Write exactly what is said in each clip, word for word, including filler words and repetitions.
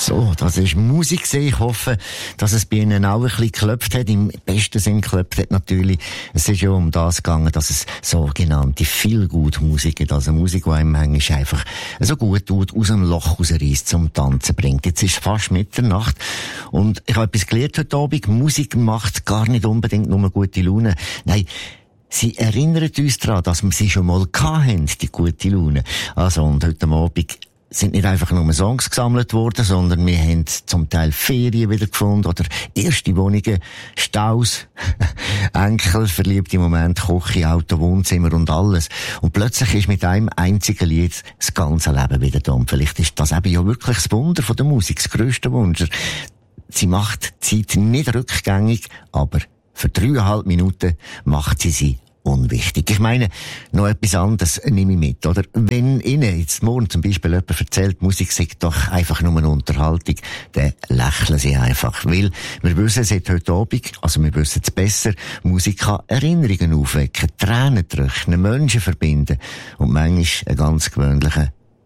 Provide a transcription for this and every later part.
So, das ist Musik gewesen. Ich hoffe, dass es bei Ihnen auch ein bisschen geklopft hat. Im besten Sinn geklopft hat natürlich. Es ist ja um das gegangen, dass es sogenannte Feel-Good-Musik gibt. Also Musik, die einem manchmal einfach so gut tut, aus dem Loch rausreißt, zum Tanzen bringt. Jetzt ist fast Mitternacht und ich habe etwas gelernt heute Abend. Musik macht gar nicht unbedingt nur gute Laune. Nein, sie erinnert uns daran, dass wir sie schon mal hatten, die gute Laune. Also, und heute Abend sind nicht einfach nur Songs gesammelt worden, sondern wir haben zum Teil Ferien wieder gefunden oder erste Wohnungen, Staus, Enkel, verliebte Momente, Küche, Auto, Wohnzimmer und alles. Und plötzlich ist mit einem einzigen Lied das ganze Leben wieder da. Und vielleicht ist das eben ja wirklich das Wunder von der Musik, das grösste Wunder. Sie macht die Zeit nicht rückgängig, aber für dreieinhalb Minuten macht sie sie unwichtig. Ich meine, noch etwas anderes nehme ich mit, oder? Wenn Ihnen jetzt morgen zum Beispiel jemand erzählt, Musik sei doch einfach nur eine Unterhaltung, dann lächeln Sie einfach. Weil wir wissen seit heute Abend, also wir wissen es besser, Musik kann Erinnerungen aufwecken, Tränen trocknen, Menschen verbinden und manchmal einen ganz gewöhnlichen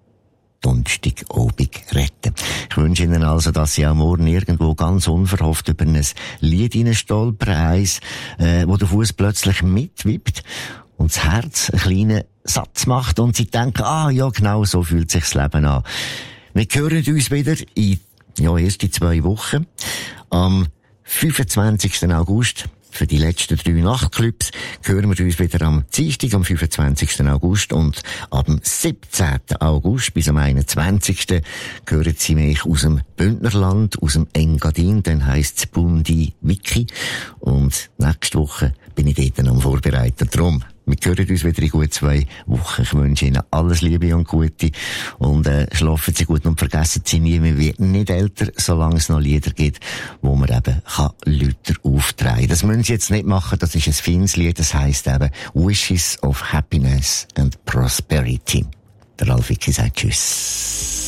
Donnerstagabend retten. Ich wünsche Ihnen also, dass Sie auch morgen irgendwo ganz unverhofft über ein Lied hineinstolpern, eins, äh, wo der Fuß plötzlich mitwippt und das Herz einen kleinen Satz macht und Sie denken, ah ja, genau so fühlt sich das Leben an. Wir hören uns wieder in, ja, erst in zwei Wochen, am fünfundzwanzigsten August. Für die letzten drei Nachtclubs hören wir uns wieder am Dienstag, am fünfundzwanzigsten August und ab dem siebzehnten August bis am einundzwanzigsten hören Sie mich aus dem Bündnerland, aus dem Engadin, dann heisst es Bundi Wiki und nächste Woche bin ich dort am Vorbereiten. Drum, wir hören uns wieder in gut zwei Wochen. Ich wünsche Ihnen alles Liebe und Gute und äh, schlafen Sie gut und vergessen Sie nie, wir werden nicht älter, solange es noch Lieder gibt, wo man eben kann Leute auftreiben. Das müssen Sie jetzt nicht machen, das ist ein feines Lied, das heisst eben Wishes of Happiness and Prosperity. Der Ralf Wicki sagt Tschüss.